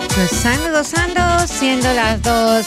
Gozando, siendo las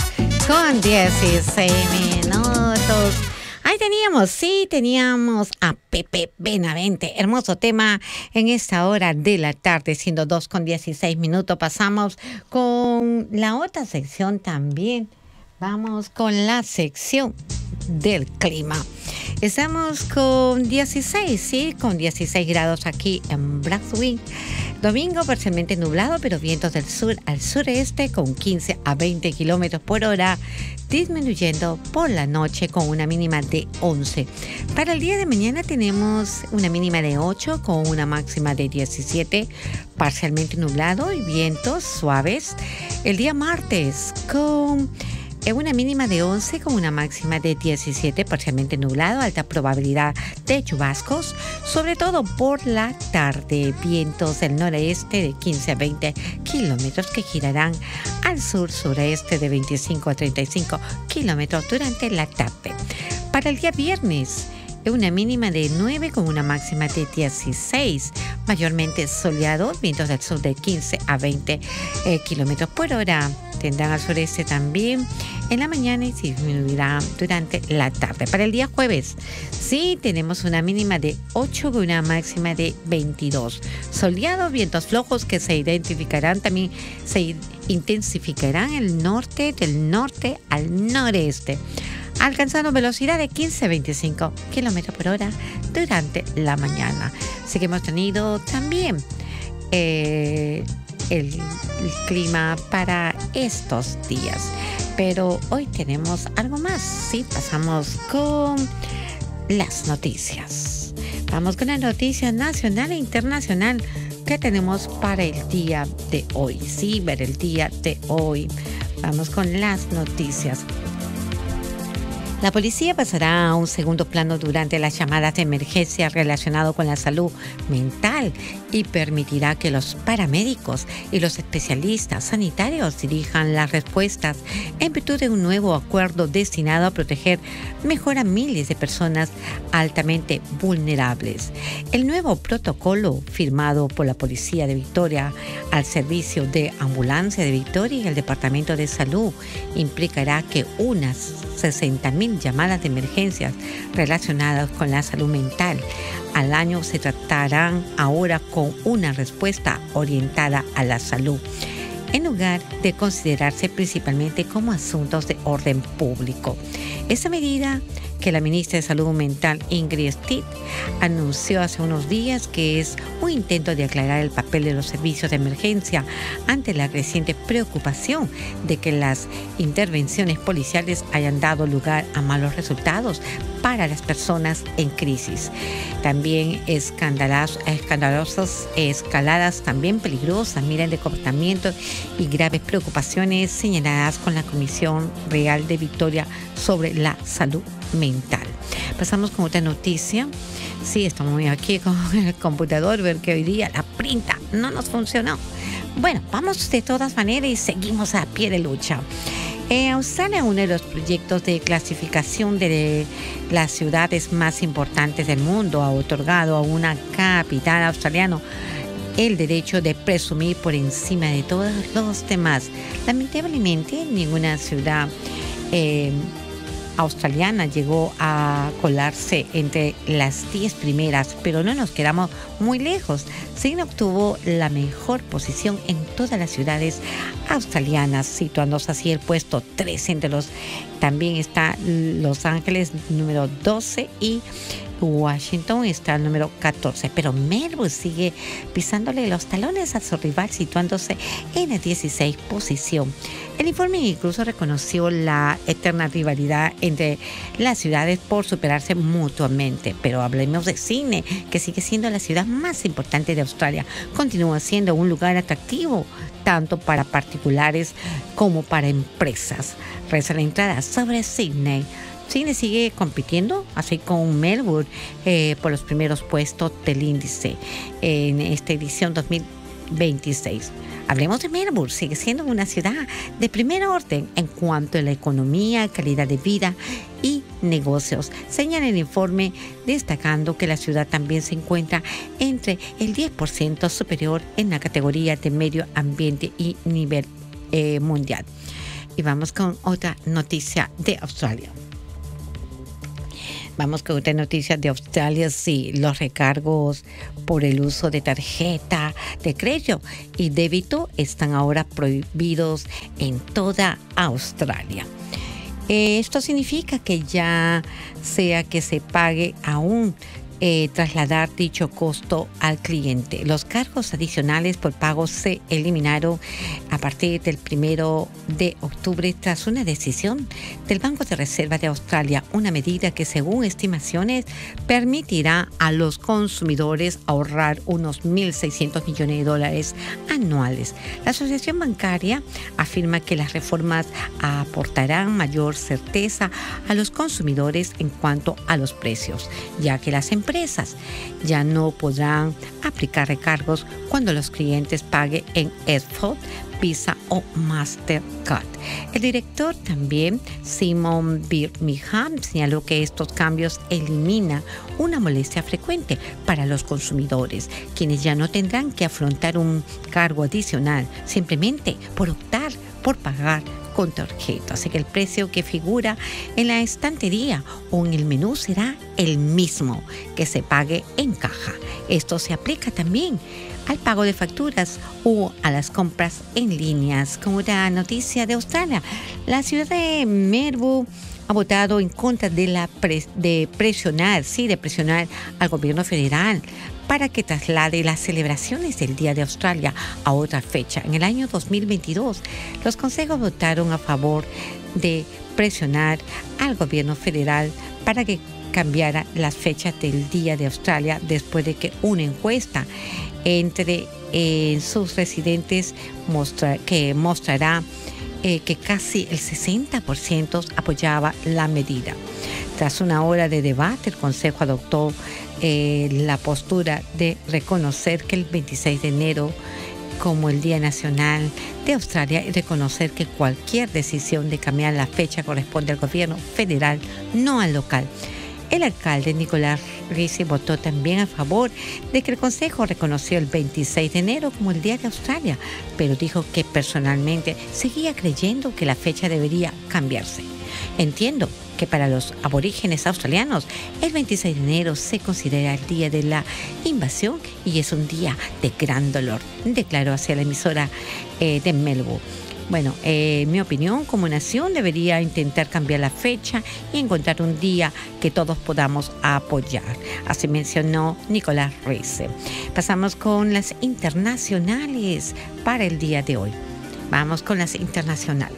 2:16. Ahí teníamos a Pepe Benavente. Hermoso tema en esta hora de la tarde, siendo 2:16. Pasamos con la otra sección también. Vamos con la sección del clima. Estamos con 16 grados aquí en Brazzaville. Domingo parcialmente nublado, pero vientos del sur al sureste con 15 a 20 kilómetros por hora, disminuyendo por la noche con una mínima de 11. Para el día de mañana tenemos una mínima de 8 con una máxima de 17, parcialmente nublado y vientos suaves. El día martes con una mínima de 11 con una máxima de 17, parcialmente nublado, alta probabilidad de chubascos, sobre todo por la tarde. Vientos del noreste de 15 a 20 kilómetros que girarán al sur-sureste de 25 a 35 kilómetros durante la tarde. Para el día viernes, una mínima de 9 con una máxima de 16, mayormente soleado, vientos del sur de 15 a 20 kilómetros por hora. Tendrán al sureste también en la mañana y disminuirá durante la tarde. Para el día jueves, sí, tenemos una mínima de 8 con una máxima de 22. Soleado, vientos flojos que se intensificarán el norte, del norte al noreste, alcanzando velocidad de 15 a 25 kilómetros por hora durante la mañana. Así que hemos tenido también el clima para estos días. Pero hoy tenemos algo más. Sí, pasamos con las noticias. Vamos con la noticia nacional e internacional que tenemos para el día de hoy. Sí, ver el día de hoy. Vamos con las noticias. La policía pasará a un segundo plano durante las llamadas de emergencia relacionadas con la salud mental y permitirá que los paramédicos y los especialistas sanitarios dirijan las respuestas en virtud de un nuevo acuerdo destinado a proteger mejor a miles de personas altamente vulnerables. El nuevo protocolo firmado por la Policía de Victoria al Servicio de Ambulancia de Victoria y el Departamento de Salud implicará que unas 60,000 llamadas de emergencias relacionadas con la salud mental al año se tratarán ahora con una respuesta orientada a la salud, en lugar de considerarse principalmente como asuntos de orden público. Esta medida, que la ministra de Salud Mental Ingrid Stitt anunció hace unos días, que es un intento de aclarar el papel de los servicios de emergencia ante la creciente preocupación de que las intervenciones policiales hayan dado lugar a malos resultados para las personas en crisis. También escaladas también peligrosas, miras de comportamiento y graves preocupaciones señaladas con la Comisión Real de Victoria sobre la salud mental. Pasamos con otra noticia. Sí, estamos aquí con el computador, ver que hoy día la printa no nos funcionó. Bueno, vamos de todas maneras y seguimos a pie de lucha. Australia, uno de los proyectos de clasificación de las ciudades más importantes del mundo, ha otorgado a una capital australiana el derecho de presumir por encima de todos los demás. Lamentablemente, ninguna ciudad australiana llegó a colarse entre las 10 primeras, pero no nos quedamos muy lejos. Sydney obtuvo la mejor posición en todas las ciudades australianas, situándose así el puesto 3 entre los. También está Los Ángeles número 12 y Washington está el número 14, pero Melbourne sigue pisándole los talones a su rival, situándose en la 16 posición. El informe incluso reconoció la eterna rivalidad entre las ciudades por superarse mutuamente, pero hablemos de Sydney, que sigue siendo la ciudad más importante de Australia. Continúa siendo un lugar atractivo tanto para particulares como para empresas. Reza la entrada sobre Sydney. Sydney sigue compitiendo, así con Melbourne, por los primeros puestos del índice en esta edición 2026. Hablemos de Melbourne, sigue siendo una ciudad de primer orden en cuanto a la economía, calidad de vida y negocios. Señala el informe destacando que la ciudad también se encuentra entre el 10% superior en la categoría de medio ambiente y nivel mundial. Y vamos con otra noticia de Australia. Vamos con otra noticia de Australia. Sí, los recargos por el uso de tarjeta de crédito y débito están ahora prohibidos en toda Australia. Esto significa que ya sea que se pague aún trasladar dicho costo al cliente. Los cargos adicionales por pago se eliminaron a partir del 1 de octubre tras una decisión del Banco de Reserva de Australia, una medida que según estimaciones permitirá a los consumidores ahorrar unos 1.600 millones de dólares anuales. La Asociación Bancaria afirma que las reformas aportarán mayor certeza a los consumidores en cuanto a los precios, ya que las empresas ya no podrán aplicar recargos cuando los clientes paguen en EFTPOS, Visa o Mastercard. El director también, Simon Birmingham, señaló que estos cambios eliminan una molestia frecuente para los consumidores, quienes ya no tendrán que afrontar un cargo adicional simplemente por optar por pagar con tarjeta. Así que el precio que figura en la estantería o en el menú será el mismo que se pague en caja. Esto se aplica también al pago de facturas o a las compras en líneas. Como una noticia de Australia, la ciudad de Melbourne ha votado en contra de presionar al gobierno federal para que traslade las celebraciones del Día de Australia a otra fecha. En el año 2022, los consejos votaron a favor de presionar al gobierno federal para que cambiara las fechas del Día de Australia después de que una encuesta entre sus residentes mostrará que casi el 60% apoyaba la medida. Tras una hora de debate, el Consejo adoptó la postura de reconocer que el 26 de enero como el Día Nacional de Australia y reconocer que cualquier decisión de cambiar la fecha corresponde al gobierno federal, no al local. El alcalde Nicolás Ricci votó también a favor de que el Consejo reconoció el 26 de enero como el Día de Australia, pero dijo que personalmente seguía creyendo que la fecha debería cambiarse. Entiendo que para los aborígenes australianos el 26 de enero se considera el día de la invasión y es un día de gran dolor, declaró hacia la emisora de Melbourne. Bueno, en mi opinión, como nación debería intentar cambiar la fecha y encontrar un día que todos podamos apoyar. Así mencionó Nicolás Ricci. Pasamos con las internacionales para el día de hoy. Vamos con las internacionales.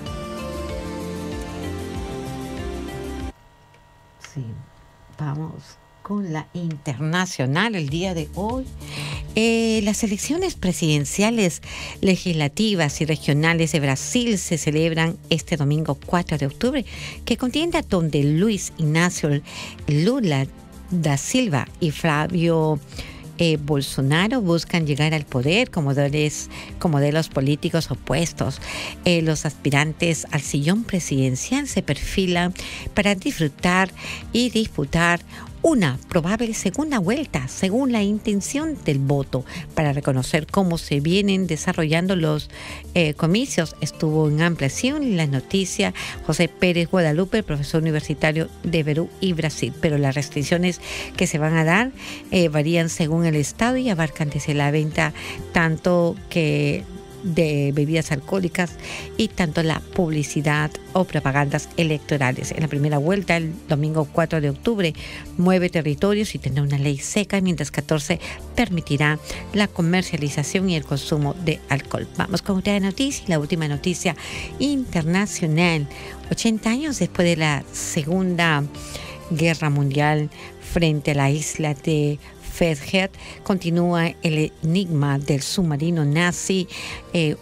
Sí, vamos con la internacional el día de hoy. Las elecciones presidenciales, legislativas y regionales de Brasil se celebran este domingo 4 de octubre, que contienda donde Luis Inácio Lula da Silva y Flávio Bolsonaro buscan llegar al poder como modelos políticos opuestos. Los aspirantes al sillón presidencial se perfilan para disfrutar y disputar una probable segunda vuelta según la intención del voto. Para reconocer cómo se vienen desarrollando los comicios, estuvo en ampliación la noticia José Pérez Guadalupe, profesor universitario de Perú y Brasil. Pero las restricciones que se van a dar varían según el estado y abarcan desde la venta tanto que de bebidas alcohólicas y tanto la publicidad o propagandas electorales. En la primera vuelta, el domingo 4 de octubre, 9 territorios y tendrá una ley seca, mientras 14 permitirá la comercialización y el consumo de alcohol. Vamos con otra noticia, la última noticia internacional. 80 años después de la Segunda Guerra Mundial, frente a la isla de Fethhead, continúa el enigma del submarino nazi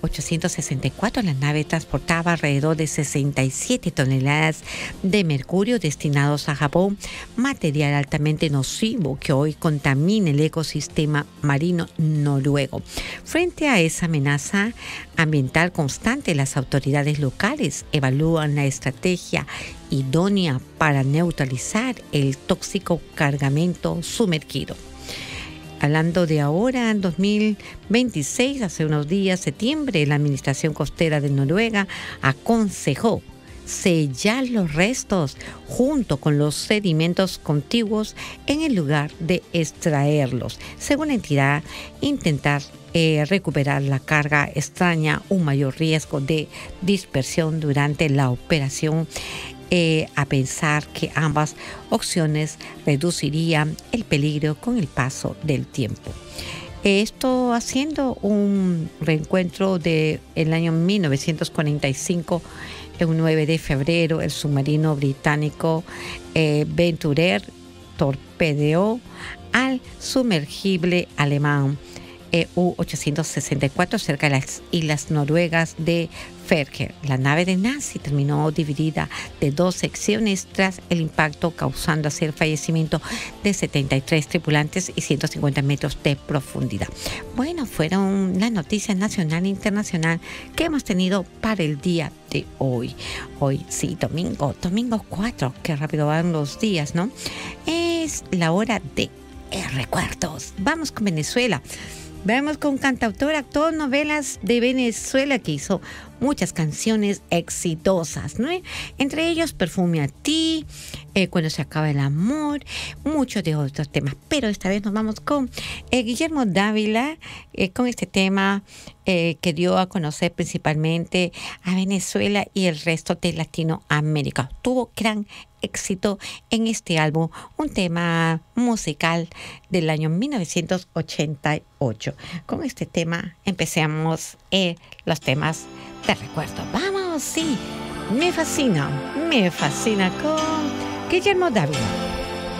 1864, la nave transportaba alrededor de 67 toneladas de mercurio destinados a Japón, material altamente nocivo que hoy contamina el ecosistema marino noruego. Frente a esa amenaza ambiental constante, las autoridades locales evalúan la estrategia idónea para neutralizar el tóxico cargamento sumergido. Hablando de ahora, en 2026, hace unos días, septiembre, la Administración Costera de Noruega aconsejó sellar los restos junto con los sedimentos contiguos en el lugar de extraerlos. Según la entidad, intentar recuperar la carga extraña un mayor riesgo de dispersión durante la operación, a pensar que ambas opciones reducirían el peligro con el paso del tiempo. Esto haciendo un reencuentro del año 1945, el 9 de febrero, el submarino británico Venturer torpedeó al sumergible alemán U-864 cerca de las islas noruegas de Færøer. La nave de Nancy terminó dividida de dos secciones tras el impacto, causando así el fallecimiento de 73 tripulantes y 150 metros de profundidad. Bueno, fueron las noticias nacional e internacional que hemos tenido para el día de hoy. Hoy sí, domingo 4, qué rápido van los días, ¿no? Es la hora de recuerdos. Vamos con Venezuela. Vamos con cantautor, actor, novelas de Venezuela que hizo muchas canciones exitosas, ¿no? Entre ellos Perfume a ti, Cuando se acaba el amor, muchos de otros temas. Pero esta vez nos vamos con Guillermo Dávila, con este tema que dio a conocer principalmente a Venezuela y el resto de Latinoamérica. Tuvo gran éxito en este álbum, un tema musical del año 1988. Con este tema empecemos los temas de recuerdo. Vamos, sí, me fascina con Guillermo Dávila.